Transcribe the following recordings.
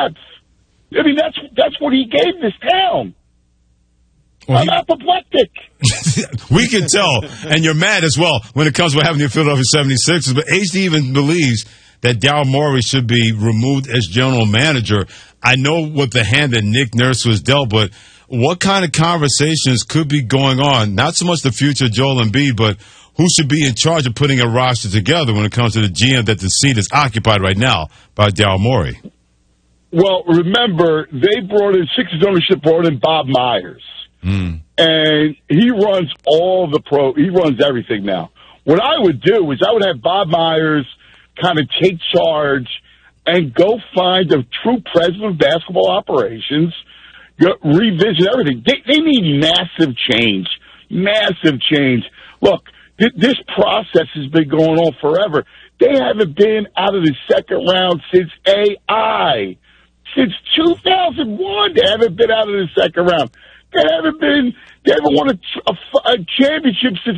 depth. I mean, that's what he gave this town. Well, I'm apoplectic. We can tell. And you're mad as well when it comes to what happened to the Philadelphia 76ers. But HD even believes that Daryl Morey should be removed as general manager. I know what the hand that Nick Nurse was dealt, but what kind of conversations could be going on? Not so much the future of Joel Embiid, but who should be in charge of putting a roster together when it comes to the GM that the seat is occupied right now by Daryl Morey? Well, remember, Sixers ownership brought in Bob Myers. And he runs he runs everything now. What I would do is I would have Bob Myers kind of take charge and go find a true president of basketball operations, revisit everything. They need massive change. Massive change. Look, this process has been going on forever. They haven't been out of the second round since AI. Since 2001, they haven't been out of the second round. They haven't won a championship since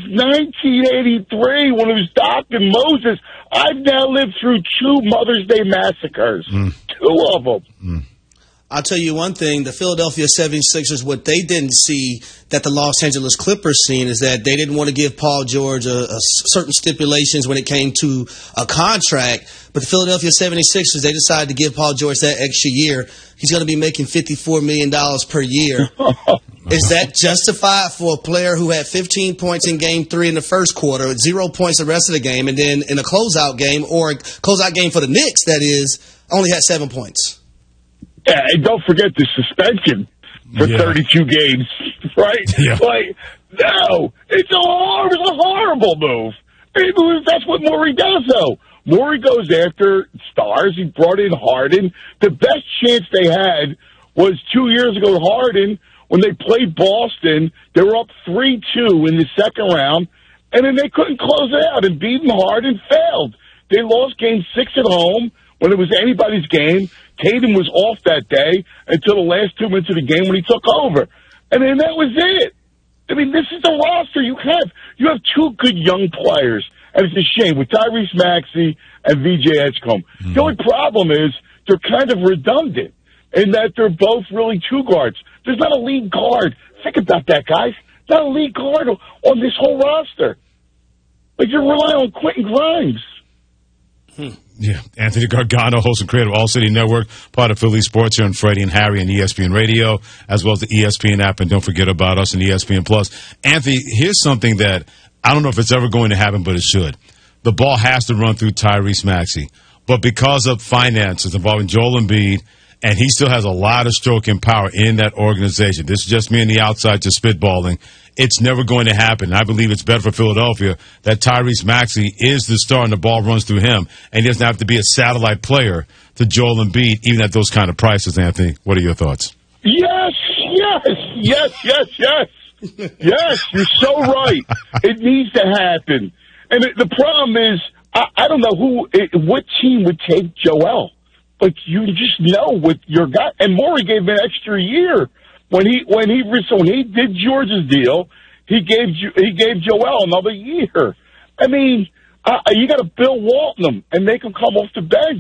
1983 when it was Doc and Moses. I've now lived through 2 Mother's Day massacres. 2 of them. I'll tell you one thing, the Philadelphia 76ers, what they didn't see that the Los Angeles Clippers seen is that they didn't want to give Paul George a certain stipulations when it came to a contract. But the Philadelphia 76ers, they decided to give Paul George that extra year. He's going to be making $54 million per year. Is that justified for a player who had 15 points in Game 3 in the first quarter, 0 points the rest of the game, and then in a closeout game, or a closeout game for the Knicks, that is, only had 7 points? Yeah, and don't forget the suspension for 32 games, right? Yeah. Like, no, it's a horrible move. That's what Morey does, though. Morey goes after stars. He brought in Harden. The best chance they had was 2 years ago, Harden, when they played Boston. They were up 3-2 in the second round, and then they couldn't close it out, and beating Harden failed. They lost Game 6 at home when it was anybody's game. Tatum was off that day until the last 2 minutes of the game when he took over. And then that was it. I mean, this is the roster you have. You have 2 good young players. And it's a shame with Tyrese Maxey and VJ Edgecombe. The only problem is they're kind of redundant in that they're both really 2 guards. There's not a lead guard. Think about that, guys. Not a lead guard on this whole roster. Like, you're relying on Quentin Grimes. Yeah, Anthony Gargano, host and creator of All City Network, part of Philly Sports here on Freddie and Harry and ESPN Radio, as well as the ESPN app, and don't forget about us and ESPN Plus. Anthony, here's something that I don't know if it's ever going to happen, but it should. The ball has to run through Tyrese Maxey, but because of finances involving Joel Embiid, and he still has a lot of stroking power in that organization. This is just me on the outside just spitballing. It's never going to happen. I believe it's better for Philadelphia that Tyrese Maxey is the star and the ball runs through him, and he doesn't have to be a satellite player to Joel Embiid, even at those kind of prices, Anthony. What are your thoughts? Yes, you're so right. It needs to happen. And the problem is, I don't know what team would take Joel. Like, you just know with your guy. And Morey gave him an extra year. When he did George's deal, he gave Joel another year. I mean, you got to Bill Walton him and make him come off the bench.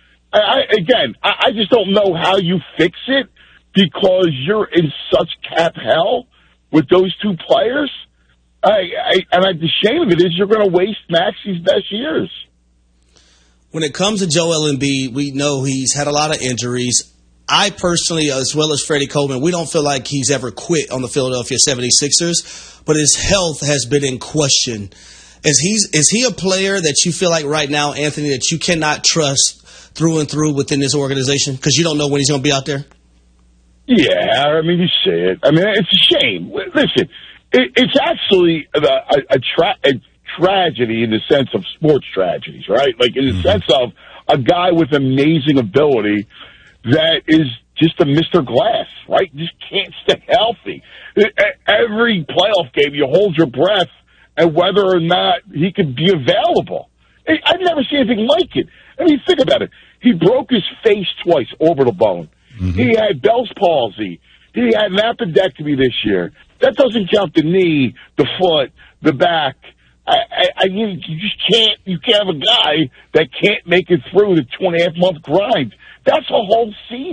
I just don't know how you fix it because you're in such cap hell with those 2 players. The shame of it is you're going to waste Maxey's best years. When it comes to Joel Embiid, we know he's had a lot of injuries. I personally, as well as Freddie Coleman, we don't feel like he's ever quit on the Philadelphia 76ers, but his health has been in question. Is he a player that you feel like right now, Anthony, that you cannot trust through and through within this organization because you don't know when he's going to be out there? Yeah, I mean, you see it. I mean, it's a shame. Listen, it's actually a tragedy in the sense of sports tragedies, right? Like in the sense of a guy with amazing ability that is just a Mr. Glass, right? Just can't stay healthy. Every playoff game, you hold your breath and whether or not he could be available. I've never seen anything like it. I mean, think about it. He broke his face twice, orbital bone. He had Bell's palsy. He had an appendectomy this year. That doesn't count the knee, the foot, the back. You just can't. You can't have a guy that can't make it through the 2.5-month grind. That's a whole season.